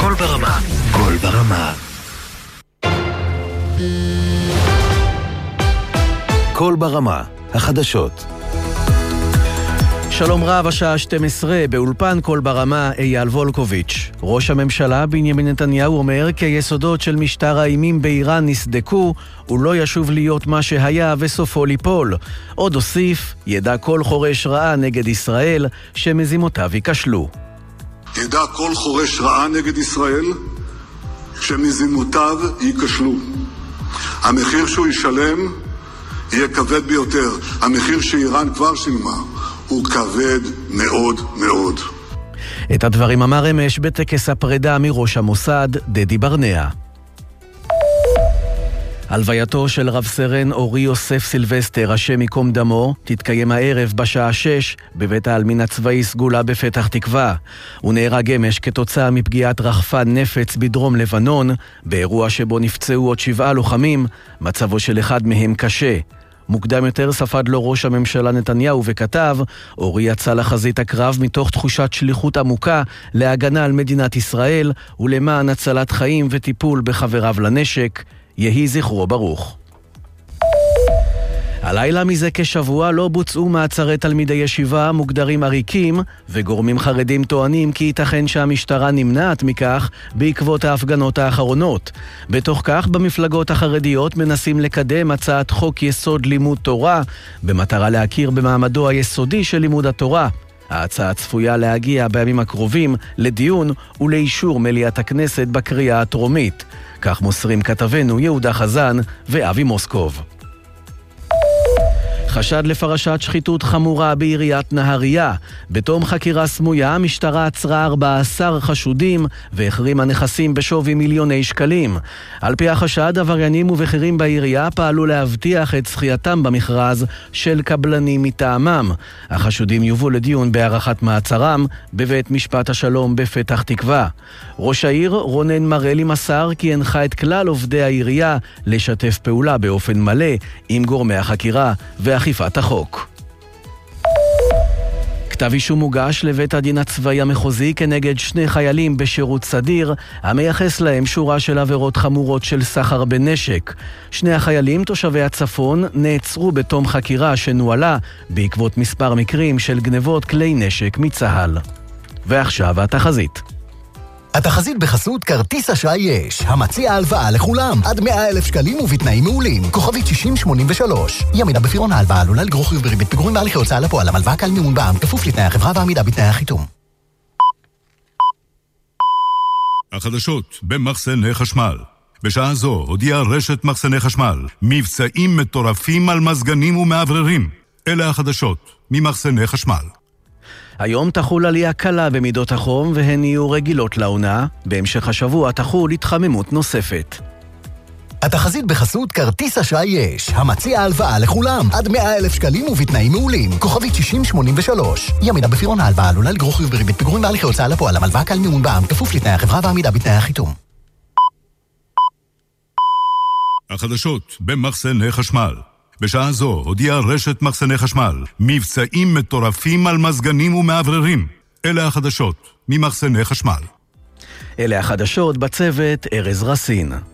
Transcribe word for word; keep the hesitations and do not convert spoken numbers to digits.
קול ברמה. קול ברמה. קול ברמה. החדשות. שלום רב, השעה שתים עשרה, באולפן קול ברמה, אייל וולקוביץ'. ראש הממשלה בנימין נתניהו אומר כי היסודות של משטר האימים באיראן נסדקו, הוא לא ישוב להיות מה שהיה וסופו ליפול. עוד הוסיף, ידע כל חורש רעה נגד ישראל שמזימותיו ייכשלו. ידע כל חורש רעה נגד ישראל שמזימותיו ייכשלו. המחיר שהוא ישלם יהיה כבד ביותר. המחיר שאיראן כבר שילמה הוא כבד מאוד מאוד. את הדברים אמר אמש בטקס הפרידה מראש המוסד דדי ברנע. הלווייתו של רב סרן אורי יוסף סילבסטר, השם ייקום דמו, תתקיים הערב בשעה שש בבית העלמין הצבאי סגולה בפתח תקווה. הוא נהרג אמש כתוצאה מפגיעת רחפן נפץ בדרום לבנון, באירוע שבו נפצעו עוד שבעה לוחמים, מצבו של אחד מהם קשה. מוקדם יותר ספד לו ראש הממשלה נתניהו וכתב, אורי יצא לחזית הקרב מתוך תחושת שליחות עמוקה להגנה על מדינת ישראל ולמען הצלת חיים וטיפול בחבריו לנשק. יהי זכרו ברוך. הלילה מזה כשבוע לא בוצעו מעצרי תלמידי ישיבה מוגדרים עריקים, וגורמים חרדים טוענים כי ייתכן שהמשטרה נמנעת מכך בעקבות ההפגנות האחרונות. בתוך כך במפלגות החרדיות מנסים לקדם הצעת חוק יסוד לימוד תורה, במטרה להכיר במעמדו היסודי של לימוד התורה. ההצעה צפויה להגיע בימים הקרובים לדיון ולאישור מליאת הכנסת בקריאה הטרומית. כך מוסרים כתבנו יהודה חזן ואבי מוסקוב. חשד לפרשת שחיתות חמורה בעיריית נהריה. בתום חקירה סמויה, המשטרה עצרה ארבעה עשר חשודים והחרימה נכסים בשווי מיליוני שקלים. על פי החשד, עבריינים ובכירים בעירייה פעלו להבטיח את זכייתם במכרז של קבלנים מטעמם. החשודים יובאו לדיון בהארכת מעצרם בבית משפט השלום בפתח תקווה. ראש העיר רונן מרלי מסר כי הנחה את כלל עובדי העירייה לשתף פעולה באופן מלא עם גורמי החקירה ואכיפת החוק. כתב אישום מוגש לבית הדין הצבאי המחוזי כנגד שני חיילים בשירות סדיר, המייחס להם שורה של עבירות חמורות של סחר בנשק. שני החיילים תושבי הצפון נעצרו בתום חקירה שנוהלה בעקבות מספר מקרים של גנבות כלי נשק מצה"ל. ועכשיו התחזית. התחזית בחסות כרטיס אשראי יש, המציע הלוואה לכולם, עד מאה אלף שקלים ובתנאים מעולים. כוכבית שישים שמונים ושלוש. ימינה בפירעון ההלוואה עלולה לגרור חיוב בריבית פיגורים בהליכי הוצאה לפועל. המלוואה קל מימון בע"מ, כפוף לתנאי החברה ועמידה בתנאי החיתום. החדשות במחסני חשמל. בשעה זו הודיעה רשת מחסני חשמל מבצעים מטורפים על מזגנים ומעבררים. אלה החדשות ממחסני חשמל. היום תחול עלייה קלה במידות החום והן יהיו רגילות לעונה. בהמשך השבוע תחול התחממות נוספת. התחזית בחסות כרטיס אשראי יש, המציע הלוואה לכולם, עד מאה אלף שקלים ובתנאים מעולים. כוכבית שישים שמונים ושלוש. ימינה בפירעון ההלוואה עלולה לגרור חיוב בריבית פיגורים בהליכי הוצאה לפועל. המלוואה קל מימון בע"מ, כפוף לתנאי החברה ועמידה בתנאי החיתום. החדשות במחסני חשמל. בשעה זו הודיעה רשת מחסני חשמל מבצעים מטורפים על מזגנים ומעבררים. אלה החדשות ממחסני חשמל. אלה החדשות, בצוות ארז רסין.